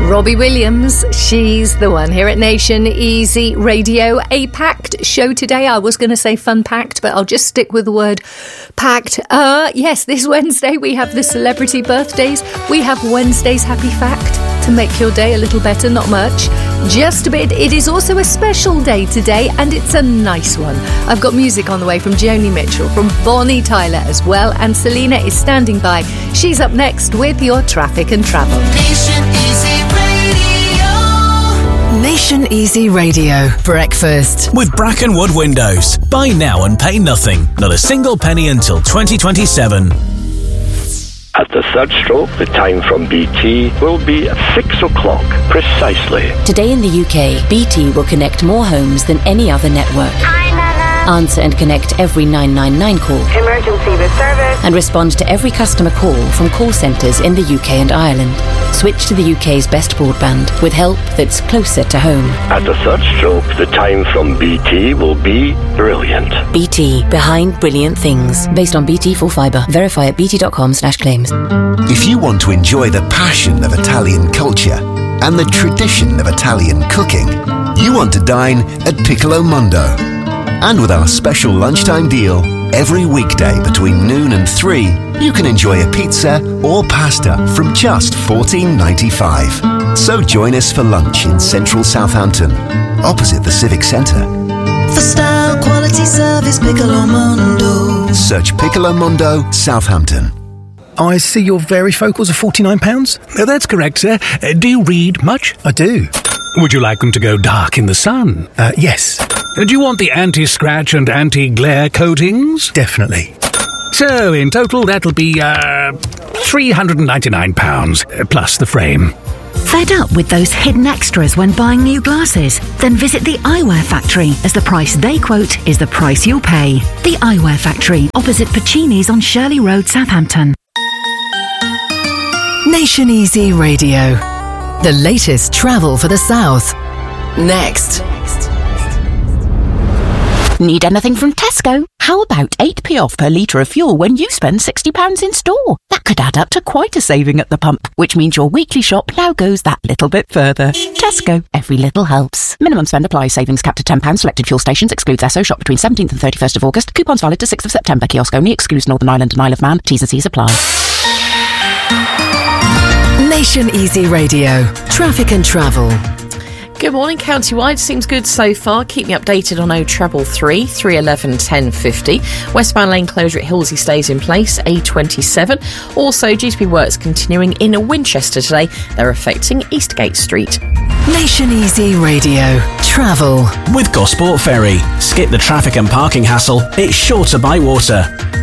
Robbie Williams, she's the one here at Nation Easy Radio. A packed show today. I was going to say fun-packed, but I'll just stick with the word packed. Yes, this Wednesday we have the celebrity birthdays. We have Wednesday's Happy Fact to make your day a little better, not much, just a bit. It is also a special day today, and it's a nice one. I've got music on the way from Joni Mitchell, from Bonnie Tyler as well, and Selena is standing by. She's up next with your traffic and travel. Nation Easy Radio. Nation Easy Radio. Breakfast. With Brackenwood Windows. Buy now and pay nothing. Not a single penny until 2027. At the third stroke, the time from BT will be at 6 o'clock precisely. Today in the UK, BT will connect more homes than any other network. Answer and connect every 999 call. Emergency with service. And respond to every customer call from call centres in the UK and Ireland. Switch to the UK's best broadband with help that's closer to home. At the third stroke, the time from BT will be brilliant. BT, behind brilliant things. Based on BT Full Fibre. Verify at bt.com/claims. If you want to enjoy the passion of Italian culture and the tradition of Italian cooking, you want to dine at Piccolo Mondo. And with our special lunchtime deal, every weekday between noon and 3, you can enjoy a pizza or pasta from just $14.95. So join us for lunch in central Southampton, opposite the Civic Centre. For style, quality, service, Piccolo Mondo. Search Piccolo Mondo, Southampton. I see your varifocals are £49. That's correct, sir. Do you read much? I do. Would you like them to go dark in the sun? Yes. Do you want the anti-scratch and anti-glare coatings? Definitely. So, in total, that'll be £399, plus the frame. Fed up with those hidden extras when buying new glasses? Then visit the Eyewear Factory, as the price they quote is the price you'll pay. The Eyewear Factory, opposite Pacini's on Shirley Road, Southampton. Nation Easy Radio. The latest travel for the South. Next. Need anything from Tesco? How about 8p off per litre of fuel when you spend £60 in store? That could add up to quite a saving at the pump, which means your weekly shop now goes that little bit further. Tesco, every little helps. Minimum spend applies. Savings capped at £10. Selected fuel stations. Excludes Esso. Shop between 17th and 31st of August. Coupons valid to 6th of September. Kiosk only. Excludes Northern Ireland and Isle of Man. T's and C's apply. Nation Easy Radio. Traffic and travel. Good morning, Countywide. Seems good so far. Keep me updated on 033 311 1050. Westbound lane closure at Hilsey stays in place. A27. Also, GTP works continuing in Winchester today. They're affecting Eastgate Street. Nation Easy Radio. Travel. With Gosport Ferry. Skip the traffic and parking hassle. It's shorter by water.